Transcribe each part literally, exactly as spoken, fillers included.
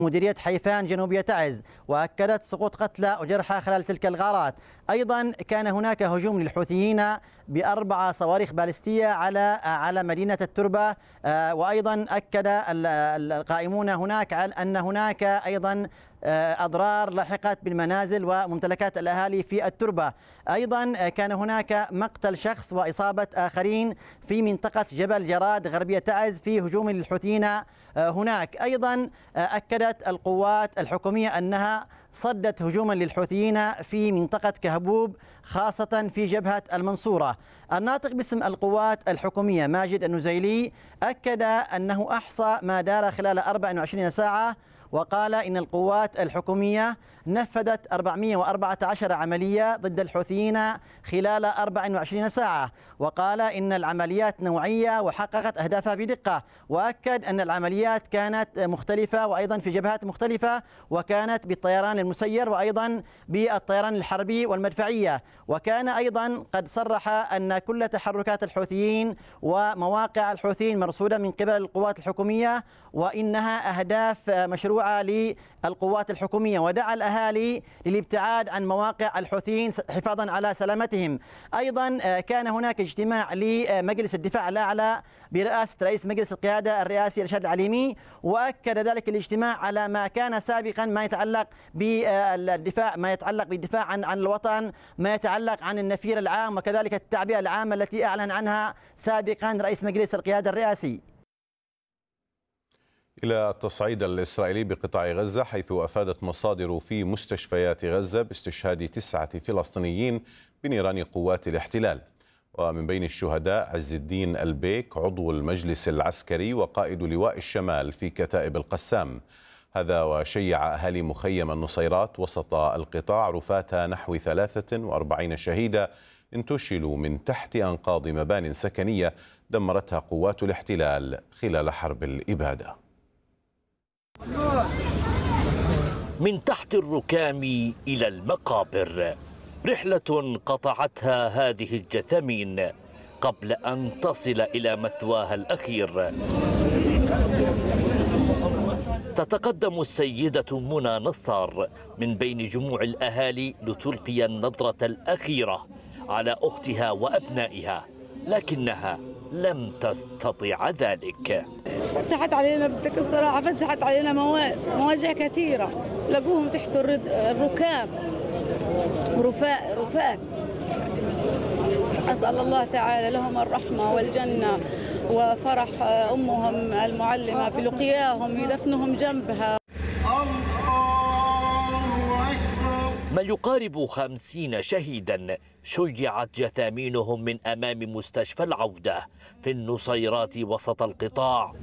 مديرية حيفان جنوبية تعز، وأكدت سقوط قتلى وجرحى خلال تلك الغارات. أيضا كان هناك هجوم للحوثيين بأربع صواريخ باليستية على على مدينة التربة، وأيضا أكد القائمون هناك أن هناك أيضا أضرار لحقت بالمنازل وممتلكات الأهالي في التربة. أيضا كان هناك مقتل شخص وإصابة آخرين في منطقة جبل جراد غربية تعز في هجوم للحوثيين هناك. أيضا أكدت القوات الحكومية أنها صدت هجوما للحوثيين في منطقة كهبوب خاصة في جبهة المنصورة. الناطق باسم القوات الحكومية ماجد النزيلي أكد أنه أحصى ما دار خلال أربع وعشرين ساعة، وقال إن القوات الحكومية نفذت أربعمئة وأربعة عشر عملية ضد الحوثيين خلال أربع وعشرين ساعة، وقال إن العمليات نوعية وحققت أهدافها بدقة، وأكد أن العمليات كانت مختلفة وأيضا في جبهات مختلفة، وكانت بالطيران المسير وأيضا بالطيران الحربي والمدفعية. وكان أيضا قد صرح أن كل تحركات الحوثيين ومواقع الحوثيين مرصودة من قبل القوات الحكومية، وإنها أهداف مشروعة للقوات الحكومية، ودعا الأهالي للابتعاد عن مواقع الحوثيين حفاظا على سلامتهم. أيضا كان هناك اجتماع لمجلس الدفاع الأعلى برئاسة رئيس مجلس القيادة الرئاسي رشاد العليمي، وأكد ذلك الاجتماع على ما كان سابقا ما يتعلق بالدفاع ما يتعلق بالدفاع عن عن الوطن، ما يتعلق عن النفير العام، وكذلك التعبئة العامة التي أعلن عنها سابقا رئيس مجلس القيادة الرئاسي. إلى التصعيد الإسرائيلي بقطاع غزة، حيث أفادت مصادر في مستشفيات غزة باستشهاد تسعة فلسطينيين بنيران قوات الاحتلال. ومن بين الشهداء عز الدين البيك عضو المجلس العسكري وقائد لواء الشمال في كتائب القسام. هذا وشيع أهالي مخيم النصيرات وسط القطاع رفاة نحو ثلاثة وأربعين شهيدا انتشلوا من تحت أنقاض مبان سكنية دمرتها قوات الاحتلال خلال حرب الإبادة. من تحت الركام إلى المقابر، رحلة قطعتها هذه الجثامين قبل أن تصل إلى مثواها الأخير. تتقدم السيدة منى نصار من بين جموع الأهالي لتلقي النظرة الأخيرة على أختها وأبنائها، لكنها لم تستطع ذلك. فتحت علينا بدك الصراحة، فتحت علينا مواجع كثيرة، لقوهم تحت الركام رفاء رفات. أسأل الله تعالى لهم الرحمة والجنة وفرح أمهم المعلمة بلقياهم يدفنهم جنبها. ما يقارب خمسين شهيدا شيعت جثامينهم من أمام مستشفى العودة في النصيرات وسط القطاع.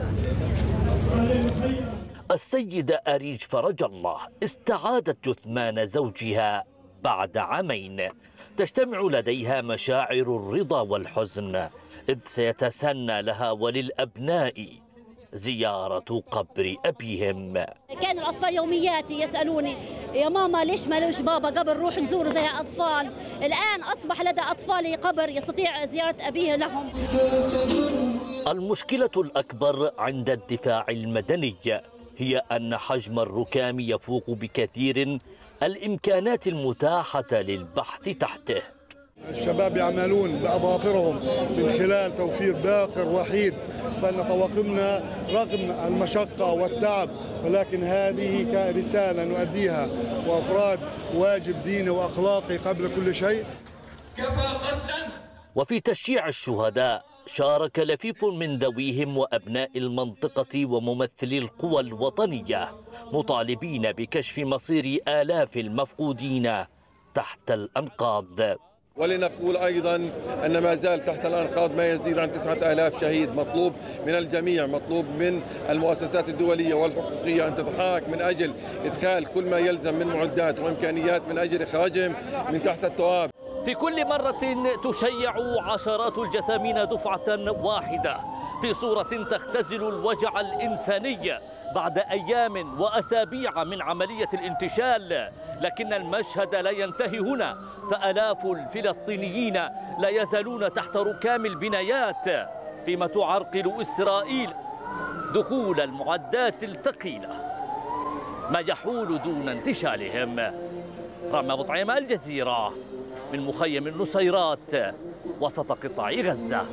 السيدة أريج فرج الله استعادت جثمان زوجها بعد عامين، تجتمع لديها مشاعر الرضا والحزن، إذ سيتسنى لها وللأبناء زيارة قبر أبيهم. كان الأطفال يومياتي يسألوني يا ماما ليش ما لوش بابا قبر نروح نزوره زي الأطفال. الآن أصبح لدى أطفالي قبر يستطيع زيارة أبيه لهم. المشكلة الأكبر عند الدفاع المدني هي أن حجم الركام يفوق بكثير الإمكانات المتاحة للبحث تحته. الشباب يعملون بأظافرهم من خلال توفير باقر وحيد، فإن طواقمنا رغم المشقة والتعب ولكن هذه رسالة نؤديها وأفراد واجب ديني وأخلاقي قبل كل شيء. كفى قتلا. وفي تشييع الشهداء شارك لفيف من ذويهم وأبناء المنطقة وممثلي القوى الوطنية مطالبين بكشف مصير آلاف المفقودين تحت الأنقاض. ولنقول أيضا أن ما زال تحت الأنقاض ما يزيد عن تسعة آلاف شهيد. مطلوب من الجميع، مطلوب من المؤسسات الدولية والحقوقية أن تتحرك من أجل إدخال كل ما يلزم من معدات وإمكانيات من أجل إخراجهم من تحت التراب. في كل مرة تشيع عشرات الجثامين دفعة واحدة في صورة تختزل الوجع الإنساني بعد أيام وأسابيع من عملية الانتشال. لكن المشهد لا ينتهي هنا، فآلاف الفلسطينيين لا يزالون تحت ركام البنايات، فيما تعرقل إسرائيل دخول المعدات الثقيلة. ما يحول دون انتشالهم. رامي أبو طعيمة، الجزيرة، من مخيم النصيرات وسط قطاع غزة.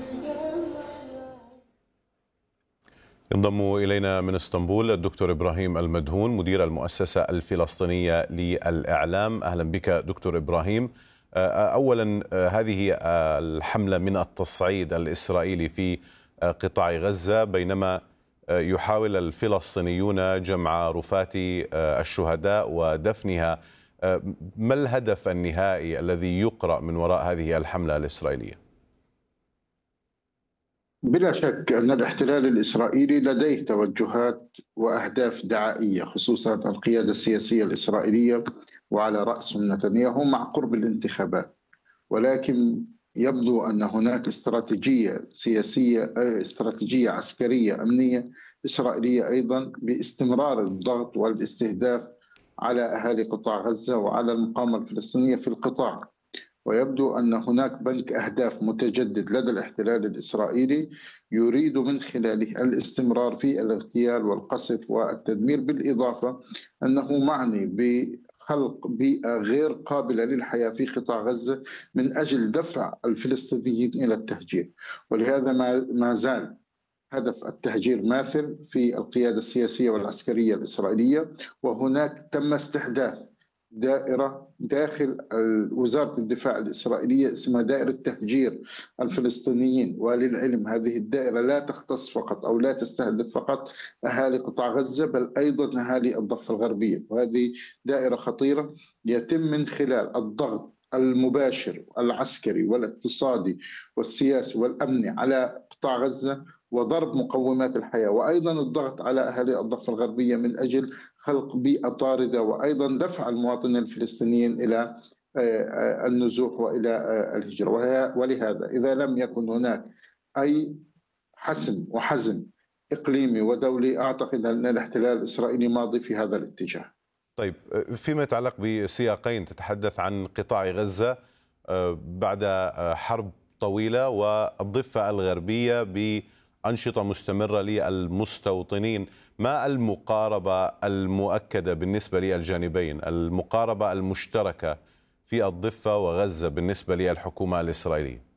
ينضم إلينا من اسطنبول الدكتور إبراهيم المدهون مدير المؤسسة الفلسطينية للإعلام. أهلا بك دكتور إبراهيم. أولا، هذه الحملة من التصعيد الإسرائيلي في قطاع غزة بينما يحاول الفلسطينيون جمع رفات الشهداء ودفنها، ما الهدف النهائي الذي يقرأ من وراء هذه الحملة الإسرائيلية؟ بلا شك أن الاحتلال الإسرائيلي لديه توجهات وأهداف دعائية، خصوصا القيادة السياسية الإسرائيلية وعلى رأسهم نتنياهو مع قرب الانتخابات. ولكن يبدو أن هناك استراتيجية سياسية، استراتيجية عسكرية أمنية إسرائيلية أيضا باستمرار الضغط والاستهداف على أهالي قطاع غزة وعلى المقاومة الفلسطينية في القطاع. ويبدو أن هناك بنك أهداف متجدد لدى الاحتلال الإسرائيلي يريد من خلاله الاستمرار في الاغتيال والقصف والتدمير، بالإضافة أنه معني بخلق بيئة غير قابلة للحياة في قطاع غزة من أجل دفع الفلسطينيين إلى التهجير. ولهذا ما زال هدف التهجير ماثل في القيادة السياسية والعسكرية الإسرائيلية. وهناك تم استحداث دائرة داخل وزارة الدفاع الإسرائيلية اسمها دائرة تهجير الفلسطينيين. وللعلم هذه الدائرة لا تختص فقط أو لا تستهدف فقط أهالي قطاع غزة، بل أيضا أهالي الضفة الغربية. وهذه دائرة خطيرة يتم من خلال الضغط المباشر العسكري والاقتصادي والسياسي والأمني على قطاع غزة وضرب مقومات الحياة، وأيضا الضغط على أهالي الضفة الغربية من أجل خلق بيئة طاردة، وأيضا دفع المواطنين الفلسطينيين إلى النزوح وإلى الهجرة. ولهذا إذا لم يكن هناك أي حسم وحزم إقليمي ودولي، أعتقد أن الاحتلال الإسرائيلي ماضي في هذا الاتجاه. طيب، فيما يتعلق بسياقين، تتحدث عن قطاع غزة بعد حرب طويلة والضفة الغربية بأنشطة مستمرة للمستوطنين، ما المقاربة المؤكدة بالنسبة للجانبين، المقاربة المشتركة في الضفة وغزة بالنسبة للحكومة الإسرائيلية؟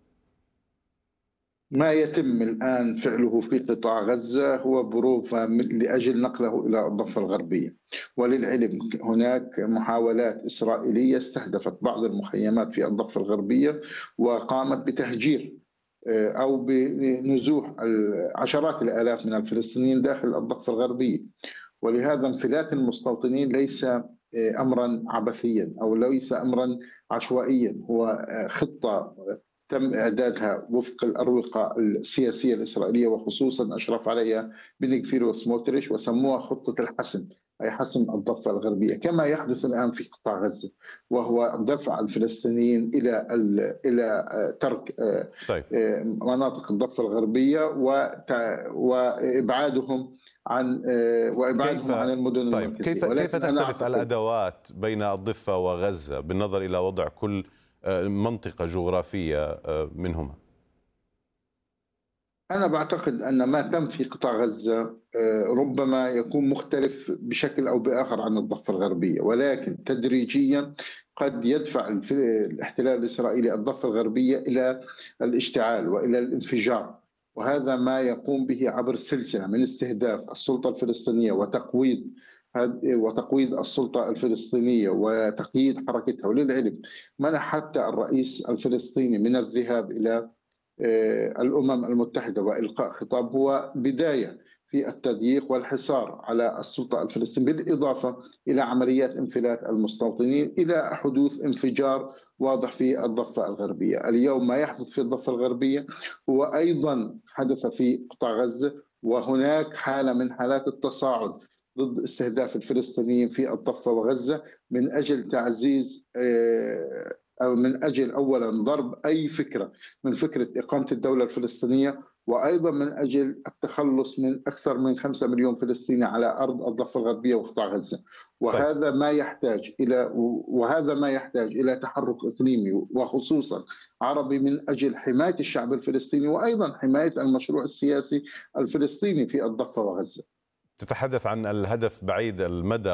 ما يتم الآن فعله في قطاع غزة هو بروفة لأجل نقله إلى الضفة الغربية. وللعلم هناك محاولات إسرائيلية استهدفت بعض المخيمات في الضفة الغربية وقامت بتهجير أو بنزوح عشرات الآلاف من الفلسطينيين داخل الضفة الغربية. ولهذا انفلات المستوطنين ليس أمرا عبثيا أو ليس أمرا عشوائيا، هو خطة تم إعدادها وفق الأروقة السياسية الإسرائيلية، وخصوصا أشرف عليها بن غفير وسموتريش، وسموها خطة الحسم، أي حسم الضفة الغربية، كما يحدث الآن في قطاع غزة، وهو دفع الفلسطينيين إلى إلى ترك طيب. مناطق الضفة الغربية وإبعادهم عن وإبعادهم عن المدن طيب. المركزية. كيف كيف تختلف الأدوات بين الضفة وغزة بالنظر إلى وضع كل منطقة جغرافية منهما؟ أنا بعتقد أن ما تم في قطاع غزة ربما يكون مختلف بشكل أو بآخر عن الضفة الغربية، ولكن تدريجيا قد يدفع الاحتلال الإسرائيلي الضفة الغربية إلى الاشتعال وإلى الانفجار. وهذا ما يقوم به عبر سلسلة من استهداف السلطة الفلسطينية وتقويض وتقويض السلطة الفلسطينية وتقييد حركتها. وللعلم منح حتى الرئيس الفلسطيني من الذهاب إلى الأمم المتحدة وإلقاء خطاب هو بداية في التضييق والحصار على السلطة الفلسطينية، بالإضافة إلى عمليات انفلات المستوطنين إلى حدوث انفجار واضح في الضفة الغربية. اليوم ما يحدث في الضفة الغربية هو أيضا حدث في قطاع غزة، وهناك حالة من حالات التصاعد ضد استهداف الفلسطينيين في الضفة وغزة من أجل تعزيز أو من أجل أولا ضرب أي فكرة من فكرة إقامة الدولة الفلسطينية، وأيضا من أجل التخلص من أكثر من خمسة مليون فلسطيني على أرض الضفة الغربية وقطاع غزة. وهذا ما يحتاج إلى وهذا ما يحتاج إلى تحرك إقليمي وخصوصا عربي من أجل حماية الشعب الفلسطيني وأيضا حماية المشروع السياسي الفلسطيني في الضفة وغزة. تتحدث عن الهدف بعيد المدى